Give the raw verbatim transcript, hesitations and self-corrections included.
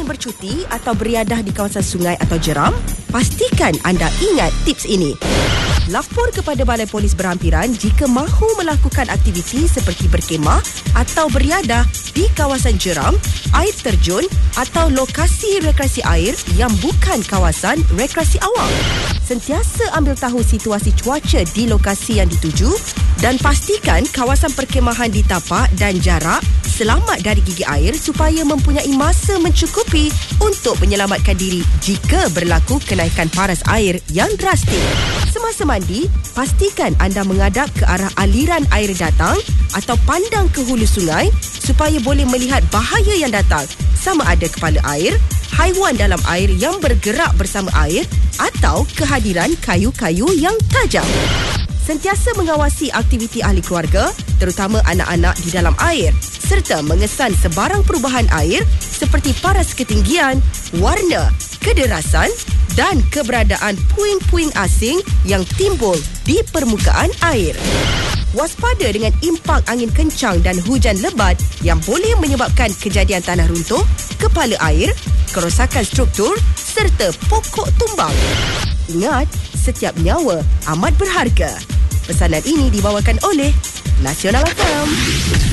bercuti atau beriadah di kawasan sungai atau jeram, pastikan anda ingat tips ini. Lapor kepada Balai Polis berhampiran jika mahu melakukan aktiviti seperti berkemah atau beriadah di kawasan jeram, air terjun atau lokasi rekreasi air yang bukan kawasan rekreasi awam. Sentiasa ambil tahu situasi cuaca di lokasi yang dituju dan pastikan kawasan perkemahan ditapak dan jarak selamat dari gigi air supaya mempunyai masa mencukupi untuk menyelamatkan diri jika berlaku kenaikan paras air yang drastik. Semasa mandi, pastikan anda menghadap ke arah aliran air datang atau pandang ke hulu sungai supaya boleh melihat bahaya yang datang, sama ada kepala air, haiwan dalam air yang bergerak bersama air atau kehadiran kayu-kayu yang tajam. Sentiasa mengawasi aktiviti ahli keluarga, terutama anak-anak di dalam air, serta mengesan sebarang perubahan air seperti paras ketinggian, warna, kederasan dan keberadaan puing-puing asing yang timbul di permukaan air. Waspada dengan impak angin kencang dan hujan lebat yang boleh menyebabkan kejadian tanah runtuh, kepala air, kerosakan struktur serta pokok tumbang. Ingat, setiap nyawa amat berharga. Pesanan ini dibawakan oleh Nasional F M.